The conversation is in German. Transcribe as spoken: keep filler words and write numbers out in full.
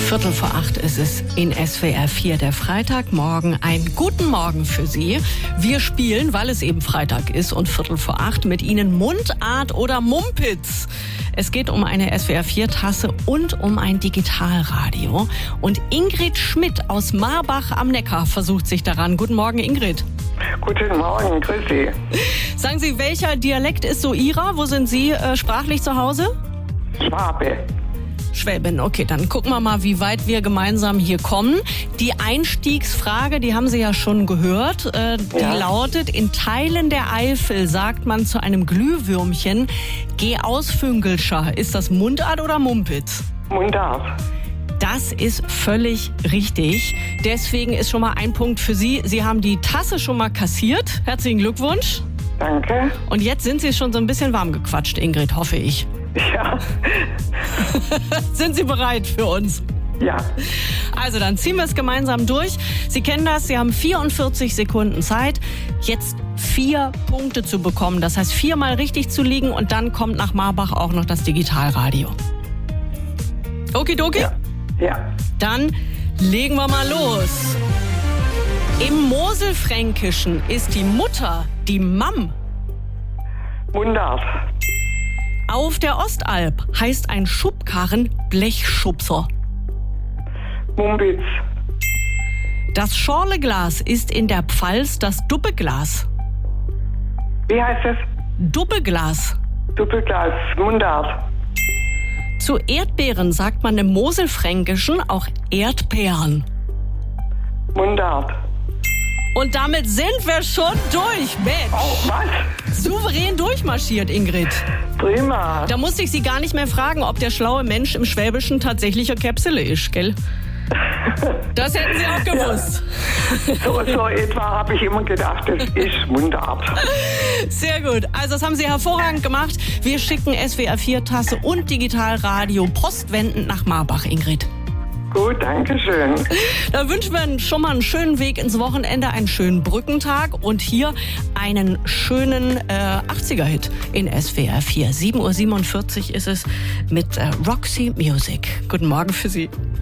Viertel vor acht ist es in S W R vier, der Freitagmorgen. Einen guten Morgen für Sie. Wir spielen, weil es eben Freitag ist und Viertel vor acht, mit Ihnen Mundart oder Mumpitz. Es geht um eine S W R vier Tasse und um ein Digitalradio. Und Ingrid Schmidt aus Marbach am Neckar versucht sich daran. Guten Morgen, Ingrid. Guten Morgen, grüß Sie. Sagen Sie, welcher Dialekt ist so Ihrer? Wo sind Sie äh, sprachlich zu Hause? Schwabe. Schwäbin, okay, dann gucken wir mal, wie weit wir gemeinsam hier kommen. Die Einstiegsfrage, die haben Sie ja schon gehört, äh, die Ja. lautet: In Teilen der Eifel sagt man zu einem Glühwürmchen, geh aus, Füngelscher. Ist das Mundart oder Mumpitz? Mundart. Das ist völlig richtig. Deswegen ist schon mal ein Punkt für Sie. Sie haben die Tasse schon mal kassiert. Herzlichen Glückwunsch. Danke. Und jetzt sind Sie schon so ein bisschen warm gequatscht, Ingrid, hoffe ich. Ja. Sind Sie bereit für uns? Ja. Also dann ziehen wir es gemeinsam durch. Sie kennen das, Sie haben vierundvierzig Sekunden Zeit, jetzt vier Punkte zu bekommen. Das heißt, viermal richtig zu liegen und dann kommt nach Marbach auch noch das Digitalradio. Okidoki? Ja. Ja. Dann legen wir mal los. Im Moselfränkischen ist die Mutter die Mam. Mundart. Auf der Ostalb heißt ein Schubkarren Blechschubser. Mumpitz. Das Schorleglas ist in der Pfalz das Duppeglas. Wie heißt es? Duppeglas. Doppelglas. Mundart. Zu Erdbeeren sagt man im Moselfränkischen auch Erdbeeren. Mundart. Und damit sind wir schon durch, Mensch. Oh, was? Souverän durchmarschiert, Ingrid. Prima. Da musste ich Sie gar nicht mehr fragen, ob der schlaue Mensch im Schwäbischen tatsächlich eine Käpsele ist, gell? Das hätten Sie auch gewusst. So, so etwa habe ich immer gedacht, das ist Mundart. Sehr gut. Also das haben Sie hervorragend gemacht. Wir schicken S W R vier Tasse und Digitalradio postwendend nach Marbach, Ingrid. Gut, danke schön. Da wünschen wir schon mal einen schönen Weg ins Wochenende, einen schönen Brückentag und hier einen schönen äh, achtziger-Hit in S W R vier. sieben Uhr siebenundvierzig ist es mit äh, Roxy Music. Guten Morgen für Sie.